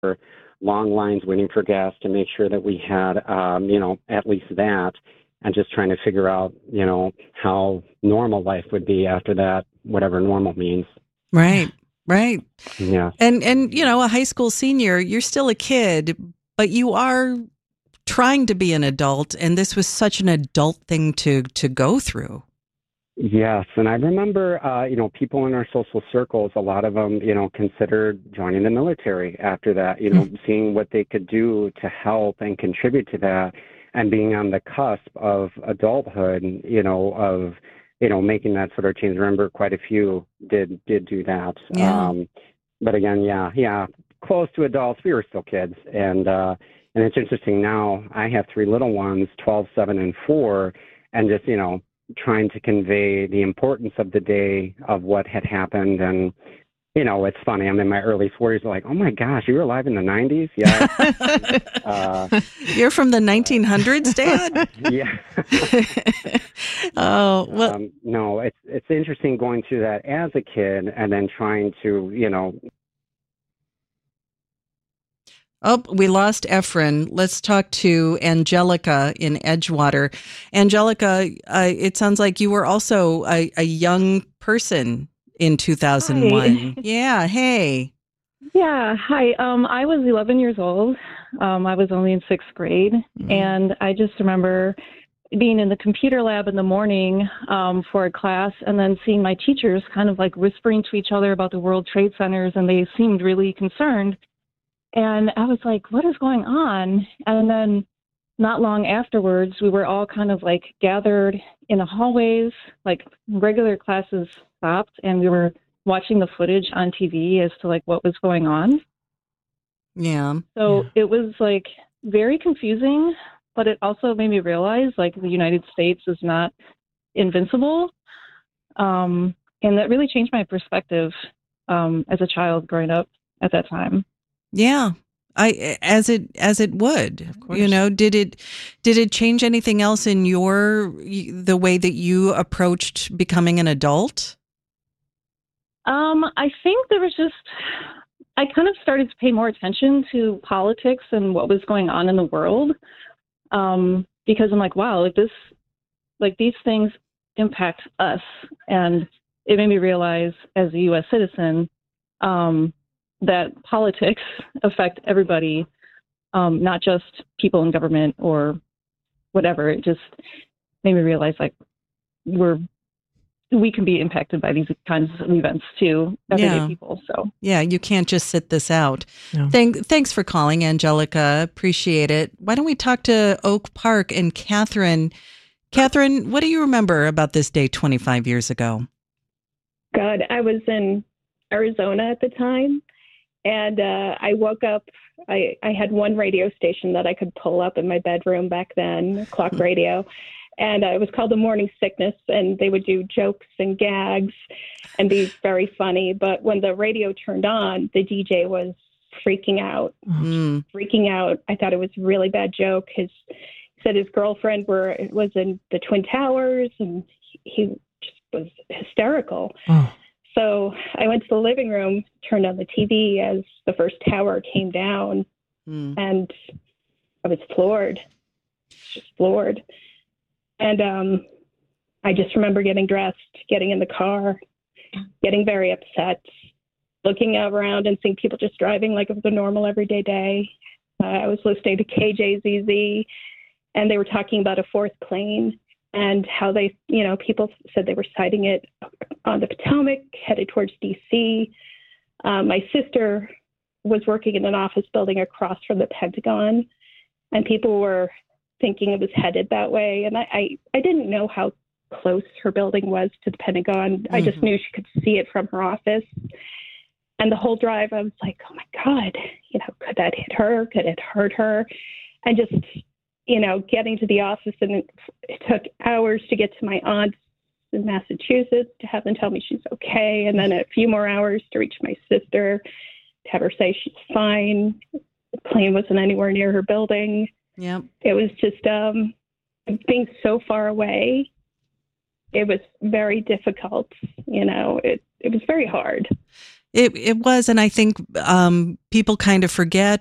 long lines waiting for gas to make sure that we had, at least that, and just trying to figure out, how normal life would be after that, whatever normal means. Right, right. Yeah. And a high school senior, you're still a kid, but you are trying to be an adult, and this was such an adult thing to go through. Yes, and I remember, people in our social circles, a lot of them, considered joining the military after that, seeing what they could do to help and contribute to that, and being on the cusp of adulthood, of, making that sort of change. I remember quite a few did do that. Yeah. But again, yeah, close to adults, we were still kids. And it's interesting now, I have three little ones, 12, 7, and 4, and just, trying to convey the importance of the day of what had happened. And, it's funny. I'm in my early 40s, like, oh my gosh, you were alive in the 90s? Yeah. You're from the 1900s, Dad? Yeah. Oh, well. No, it's interesting going through that as a kid and then trying to, Oh, we lost Efren. Let's talk to Angelica in Edgewater. Angelica, it sounds like you were also a young person in 2001. Hi. Yeah, hey. Yeah, hi. I was 11 years old. I was only in sixth grade, and I just remember being in the computer lab in the morning for a class, and then seeing my teachers kind of like whispering to each other about the World Trade Centers, and they seemed really concerned. And I was like, what is going on? And then not long afterwards, we were all kind of like gathered in the hallways, like regular classes stopped, and we were watching the footage on TV as to like what was going on. Yeah. So it was like very confusing, but it also made me realize like the United States is not invincible. And that really changed my perspective as a child growing up at that time. Yeah. As it would, of course. did it change anything else in the way that you approached becoming an adult? I think there was I kind of started to pay more attention to politics and what was going on in the world. Because I'm like, wow, these things impact us. And it made me realize as a U.S. citizen, that politics affect everybody, not just people in government or whatever. It just made me realize like we can be impacted by these kinds of events too, everyday people. So yeah, you can't just sit this out. No. Thanks for calling, Angelica. Appreciate it. Why don't we talk to Oak Park and Catherine? Catherine, what do you remember about this day 25 years ago? God, I was in Arizona at the time. And I woke up, I had one radio station that I could pull up in my bedroom back then, clock radio. And it was called The Morning Sickness. And they would do jokes and gags and be very funny. But when the radio turned on, the DJ was freaking out. Freaking out. I thought it was a really bad joke. He said his girlfriend was in the Twin Towers. And he just was hysterical. Oh. So I went to the living room, turned on the TV as the first tower came down, and I was floored, just floored. And I just remember getting dressed, getting in the car, getting very upset, looking around and seeing people just driving like it was a normal everyday day. I was listening to KJZZ, and they were talking about a fourth plane. And how they, people said they were sighting it on the Potomac, headed towards D.C. My sister was working in an office building across from the Pentagon, and people were thinking it was headed that way. And I didn't know how close her building was to the Pentagon. Mm-hmm. I just knew she could see it from her office. And the whole drive, I was like, oh, my God, could that hit her? Could it hurt her? And just getting to the office, and it took hours to get to my aunt's in Massachusetts to have them tell me she's okay, and then a few more hours to reach my sister, to have her say she's fine. The plane wasn't anywhere near her building. Yep. It was just being so far away. It was very difficult. It was very hard. It was, and I think people kind of forget